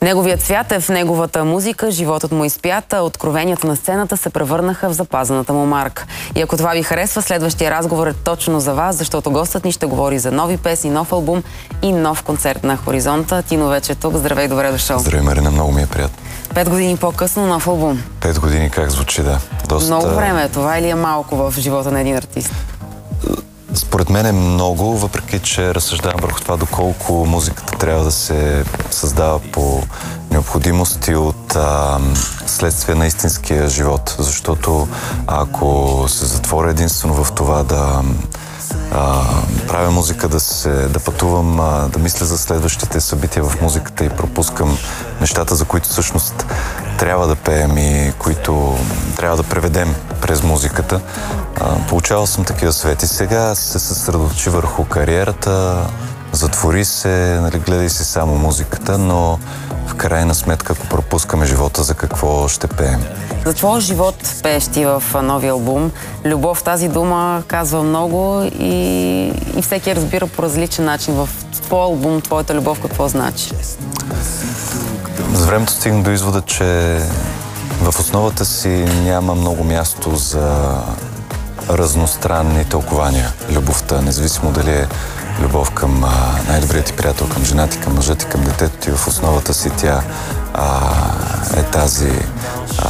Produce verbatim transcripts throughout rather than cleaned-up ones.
Неговият свят е в неговата музика, животът му изпята, откровенията на сцената се превърнаха в запазената му марка. И ако това ви харесва, следващия разговор е точно за вас, защото гостът ни ще говори за нови песни, нов албум и нов концерт на Хоризонта. Тино вече е тук. Здравей, добре дошъл. Здравей, Марина, много ми е приятно. Пет години по-късно нов албум. Пет години как звучи, да. Доста... Много време е това или е малко в живота на един артист? Според мен е много, въпреки че разсъждавам върху това доколко музиката трябва да се създава по необходимости от а, следствие на истинския живот. Защото ако се затворя единствено в това да а, правя музика, да, се, да пътувам, а, да мисля за следващите събития в музиката и пропускам нещата, за които всъщност трябва да пеем и които трябва да преведем през музиката. А, получавал съм такива съвети. Сега се съсредоточи върху кариерата, затвори се, нали, гледай си само музиката, но в крайна сметка, ако пропускаме живота, за какво ще пеем? За твоя живот пееш ти в новия албум. Любов, тази дума казва много и, и всеки разбира по различен начин. В твой албум, твоята любов, какво значи? С времето стигна до извода, че в основата си няма много място за разностранни тълкования. Любовта, независимо дали е любов към най-добрият ти приятел, към жена ти, към мъжа ти, към детето ти, в основата си тя а, е тази а,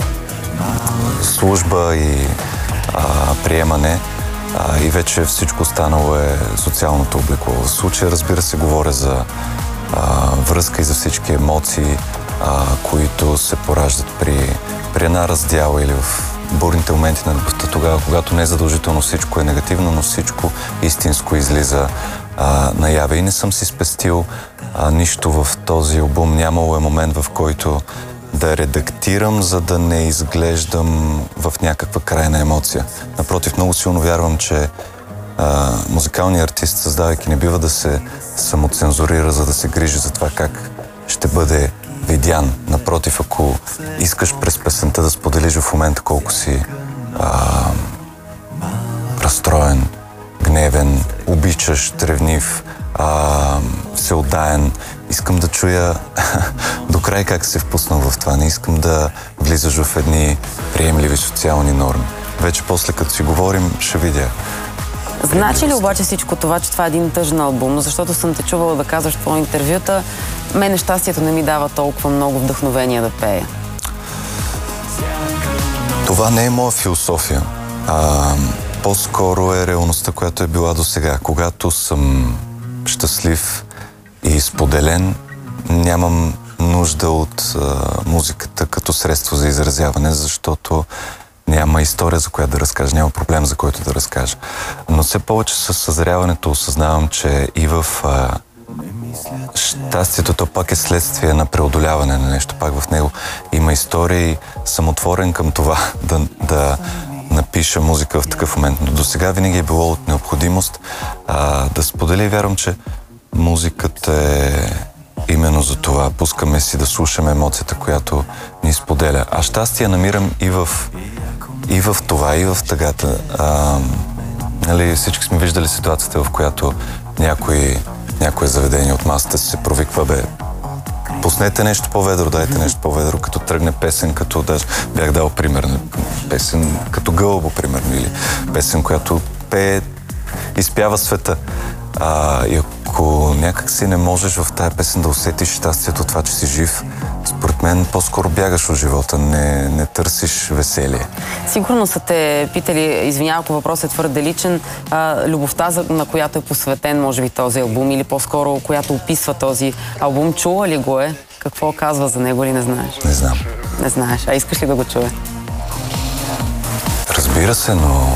служба и а, приемане а, и вече всичко останало е социалното облекло. В случая, разбира се, говоря за а, връзка и за всички емоции, а, които се пораждат при, при една раздяла или в бурните моменти на любовта, тогава, когато не е задължително всичко е негативно, но всичко истинско излиза а, наяве. И не съм си спестил а, нищо в този албум. Нямало е момент, в който да редактирам, за да не изглеждам в някаква крайна емоция. Напротив, много силно вярвам, че а, музикалният артист, създавайки, не бива да се самоцензурира, за да се грижи за това как ще бъде видян. Напротив, ако искаш през песента да споделиш в момента колко си а, разстроен, гневен, обичаш, ревнив, а, всеотдаен, искам да чуя до край как се впуснал в това. Не искам да влизаш в едни приемливи социални норми. Вече после, като си говорим, ще видя. Значи ли обаче всичко това, че това е един тъжен албум? Защото съм те чувала да казваш в твои интервюта, мене щастието не ми дава толкова много вдъхновение да пея. Това не е моя философия. А, по-скоро е реалността, която е била до сега. Когато съм щастлив и споделен, нямам нужда от а, музиката като средство за изразяване, защото няма история, за която да разкажа, няма проблем, за който да разкажа. Но все повече със съзряването осъзнавам, че и в а, щастието то пак е следствие на преодоляване на нещо. Пак в него има истории, съм отворен към това да, да напиша музика в такъв момент. Но до сега винаги е било от необходимост а, да споделя и вярвам, че музиката е именно за това. Пускаме си да слушаме емоцията, която ни споделя. А щастие намирам и в И в това, и в тъгата. А, нали, всички сме виждали ситуацията, в която някой, някое заведение от масата се провиква, бе, пуснете нещо по-ведро, дайте нещо по-ведро, като тръгне песен, като да бях дал пример, песен като Гълъбо, примерно, или песен, която пее, изпява света. А, и ако някак си не можеш в тая песен да усетиш щастието, това, че си жив, според мен по-скоро бягаш от живота, не, не търсиш веселие. Сигурно са те питали, извиня, ако въпросът е твърде личен, а, любовта, на която е посветен, може би, този албум, или по-скоро, която описва този албум, чула ли го е? Какво казва за него, или не знаеш? Не знам. Не знаеш. А искаш ли да го чуе? Разбира се, но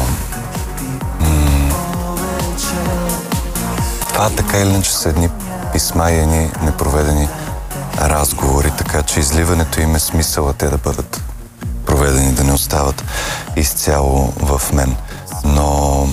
това така или иначе са едни писма и едни непроведени разговори, така че изливането им е смисъла те да бъдат проведени, да не остават изцяло в мен. Но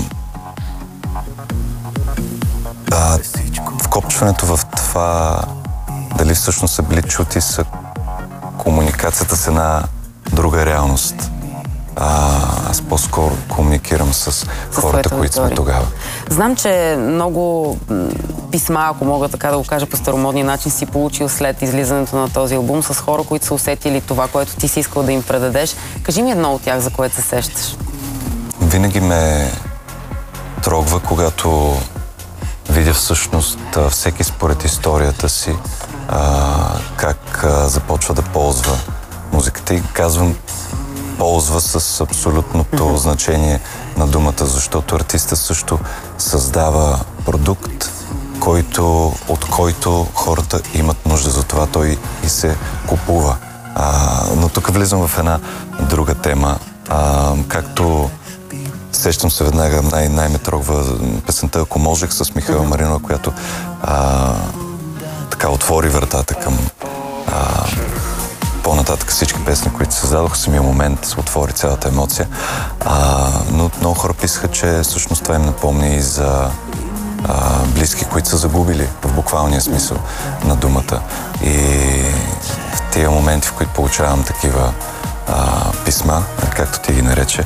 а, вкопчването в това дали всъщност са били чути са комуникацията с една друга реалност. А, аз по-скоро комуникирам с, с хората, които сме тогава. Знам, че много писма, ако мога така да го кажа по старомодния начин, си получил след излизането на този албум с хора, които са усетили това, което ти си искал да им предадеш. Кажи ми едно от тях, за което се сещаш. Винаги ме трогва, когато видя всъщност всеки според историята си а, как а, започва да ползва музиката. И казвам ползва с абсолютното mm-hmm. значение на думата, защото артиста също създава продукт, който, от който хората имат нужда, за това той и се купува. А, но тук влизам в една друга тема. А, както сещам се веднага, най- най-ме трогва песента "Ако можех" с Михаела Маринова, която а, така отвори вратата към а, по-нататък всички песни, които се създадоха. Самия момент се отвори цялата емоция. А, но много хора писаха, че всъщност това им напомни и за а, близки, които са загубили в буквалния смисъл на думата. И в тия моменти, в които получавам такива а, писма, както ти ги нарече,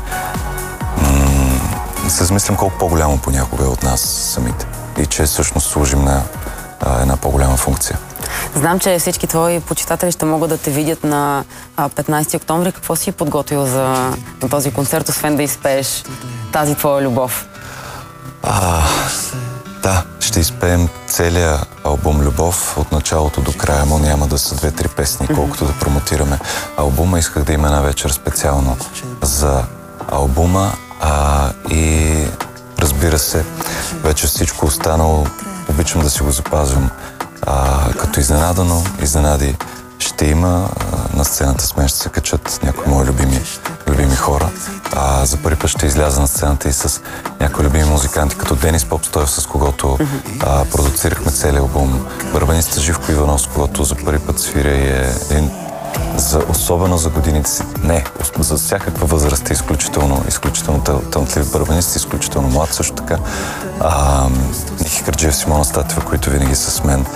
м- се замислям колко по-голямо понякога е от нас самите. И че всъщност служим на а, една по-голяма функция. Знам, че всички твои почитатели ще могат да те видят на петнайсети октомври. Какво си подготвил за на този концерт, освен да изпееш тази твоя любов? А, да, ще изпеем целия албум "Любов" от началото до края му. Няма да са две-три песни, колкото да промотираме албума. Исках да има една вечер специално за албума а, и разбира се, вече всичко останало обичам да си го запазвам а, като изненадано. Изненади ще има. А, на сцената с мен ще се качат някои мои любими, любими хора. А, за първи път ще изляза на сцената и с някои любими музиканти, като Денис Попстоев, с когото а, продуцирахме целия албум. Барабаниста Живко Иванов, с когото за първи път свиря и е един, за, особено за годините си, не, за всякаква възраст е изключително, изключително талантлив барабанист, изключително млад също така. А, Ники Кърджиев, Симона Статева, които винаги са с мен.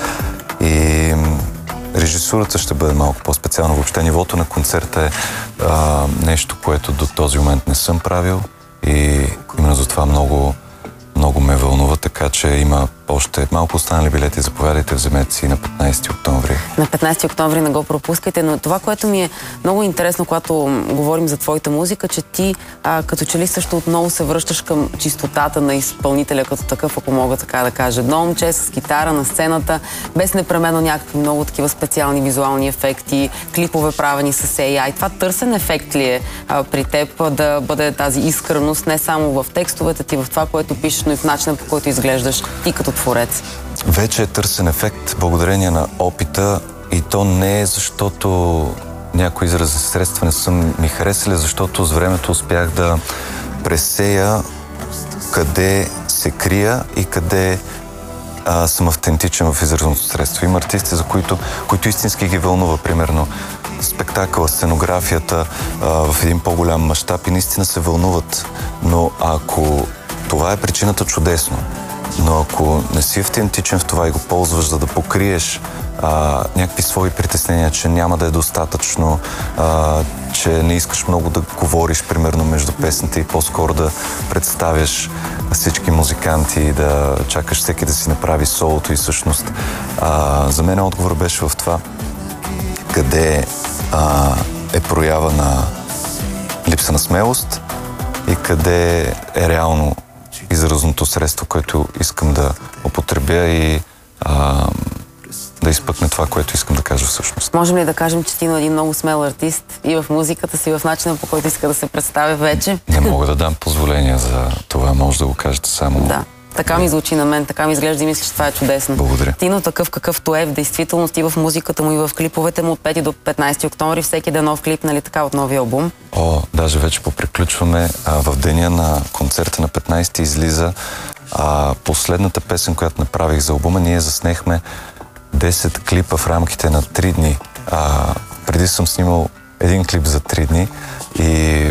И режисурата ще бъде малко по-специално. Въобще нивото на концерта е а, нещо, което до този момент не съм правил и именно за това много, много ме вълнува, така че има още малко останали билети. Заповядайте, вземете си на петнайсети октомври. На петнайсети октомври не го пропускайте, но това, което ми е много интересно, когато говорим за твоята музика, че ти а, като че ли също отново се връщаш към чистотата на изпълнителя като такъв, ако мога така да кажа. Едно момче с китара на сцената, без непременно някакви много такива специални визуални ефекти, клипове правени с Ей Ай. Това търсен ефект ли е а, при теб да бъде тази искреност не само в текстовете ти, в това, което пишеш, но и в начина, по който изглеждаш ти като творец? Вече е търсен ефект благодарение на опита и то не е защото някои изрази средства не са ми харесали, защото с времето успях да пресея къде се крия и къде а, съм автентичен в изразното средство. Има артисти, за които, които истински ги вълнува, примерно спектакъла, сценографията а, в един по-голям мащаб и наистина се вълнуват. Но ако това е причината, чудесно. Но ако не си автентичен в това и го ползваш, за да покриеш а, някакви свои притеснения, че няма да е достатъчно, а, че не искаш много да говориш, примерно, между песните и по-скоро да представяш всички музиканти и да чакаш всеки да си направи солото и всъщност а, за мен отговор беше в това къде а, е проява на липса на смелост и къде е реално изразното средство, което искам да употребя и а, да изпъкне това, което искам да кажа всъщност. Можем ли да кажем, че ти е един много смел артист и в музиката си, в начина, по който иска да се представя вече? Не мога да дам позволение за това, може да го кажете само. Да. Така ми звучи на мен, така ми изглежда и мисля, че това е чудесно. Благодаря. Тино такъв какъвто е в действителност и в музиката му и в клиповете му от пети до петнайсети октомври, всеки ден нов клип, нали така, от новия албум? О, даже вече поприключваме. А, в деня на концерта на петнайсети излиза а, последната песен, която направих за албума. Ние заснехме десет клипа в рамките на три дни. А, преди съм снимал един клип за три дни и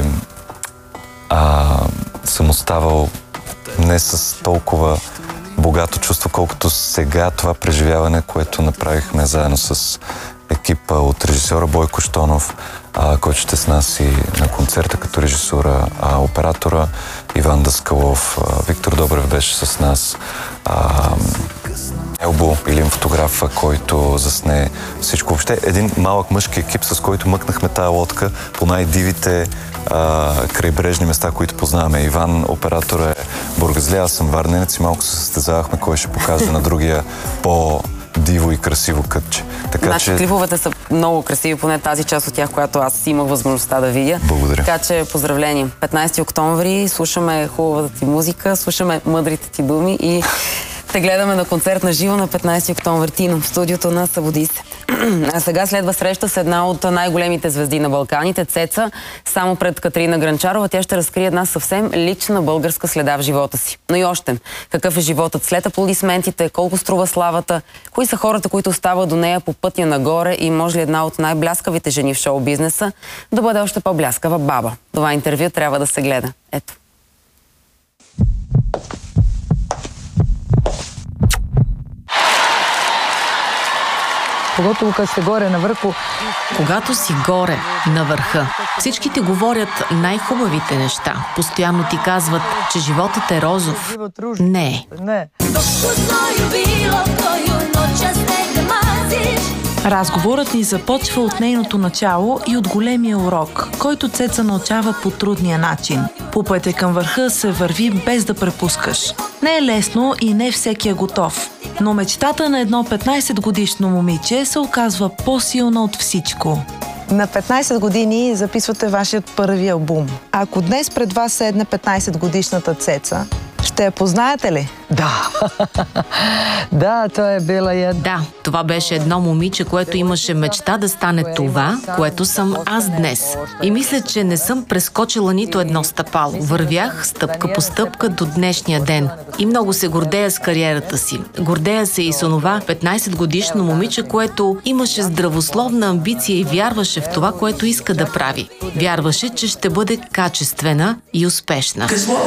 а, съм оставал не с толкова богато чувство, колкото сега това преживяване, което направихме заедно с екипа от режисьора Бойко Щонов, а, който ще с нас и на концерта като режисура, а, оператора Иван Даскалов, а, Виктор Добрев беше с нас, а, Елбо или фотографа, който засне всичко. Въобще един малък мъжки екип, с който мъкнахме тая лодка по най-дивите а, крайбрежни места, които познаваме. Иван, оператор, е бургазлия, аз съм варненец и малко се състезавахме кой ще покаже на другия по диво и красиво кътче. Така, значи, че... клиповете са много красиви, поне тази част от тях, която аз имах възможността да видя. Благодаря. Така че поздравления. петнайсети октомври слушаме хубавата ти музика, слушаме мъдрите ти думи и те гледаме на концерт на живо на петнайсети октомври Тино в студиото на Събуди се. А сега следва среща с една от най-големите звезди на Балканите, Цеца, само пред Катерина Гранчарова. Тя ще разкрие една съвсем лична българска следа в живота си. Но и още, какъв е животът след аплодисментите, колко струва славата, кои са хората, които остават до нея по пътя нагоре и може ли една от най-бляскавите жени в шоу-бизнеса да бъде още по-бляскава баба. Това интервю трябва да се гледа. Ето. Когато като сте горе на върху. Когато си горе, на върха, всички ти говорят най-хубавите неща. Постоянно ти казват, че животът е розов. Не е. Разговорът ни започва от нейното начало и от големия урок, който Цеца научава по трудния начин. По пътя към върха се върви без да препускаш. Не е лесно и не всеки е готов. Но мечтата на едно петнайсетгодишно момиче се оказва по-силна от всичко. На петнайсет години записвате вашият първи албум. Ако днес пред вас седне петнайсетгодишната Цеца, ще я познаете ли? Да. Да, това е била я. Да, това беше едно момиче, което имаше мечта да стане това, което съм аз днес. И мисля, че не съм прескочила нито едно стъпало. Вървях стъпка по стъпка до днешния ден. И много се гордея с кариерата си. Гордея се и с онова петнайсетгодишно момиче, което имаше здравословна амбиция и вярваше в това, което иска да прави. Вярваше, че ще бъде качествена и успешна.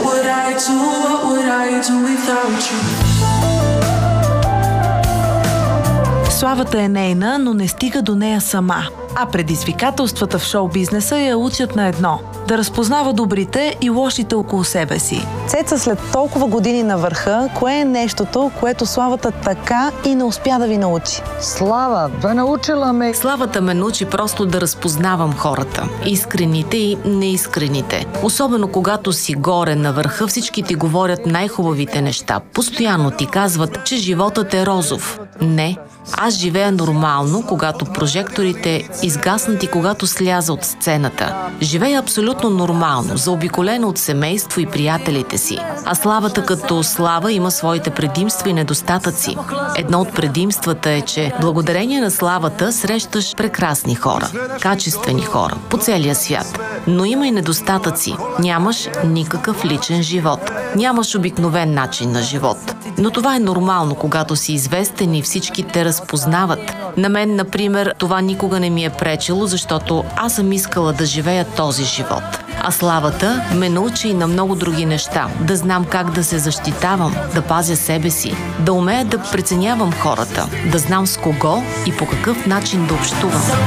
Славата е нейна, но не стига до нея сама. А предизвикателствата в шоу-бизнеса я учат на едно – да разпознава добрите и лошите около себе си. Цеца, след толкова години на върха, кое е нещото, което славата така и не успя да ви научи? Слава, бе научила ме. Славата ме научи просто да разпознавам хората. Искрените и неискрените. Особено когато си горе на върха, всички ти говорят най-хубавите неща. Постоянно ти казват, че животът е розов. Не. Аз живея нормално, когато прожекторите изгаснат и когато сляза от сцената. Живея абсолютно нормално, заобиколена от семейство и приятелите си. А славата като слава има своите предимства и недостатъци. Едно от предимствата е, че благодарение на славата срещаш прекрасни хора, качествени хора по целия свят. Но има и недостатъци. Нямаш никакъв личен живот. Нямаш обикновен начин на живот. Но това е нормално, когато си известен и всички те разпознават. На мен, например, това никога не ми е пречило, защото аз съм искала да живея този живот. А славата ме научи и на много други неща. Да знам как да се защитавам, да пазя себе си, да умея да преценявам хората, да знам с кого и по какъв начин да общувам.